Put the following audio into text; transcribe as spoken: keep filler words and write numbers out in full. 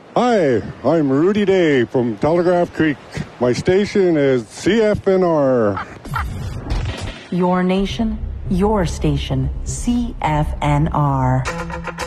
Hi, I'm Rudy Day from Telegraph Creek. My station is C F N R. Your nation, your station, C F N R.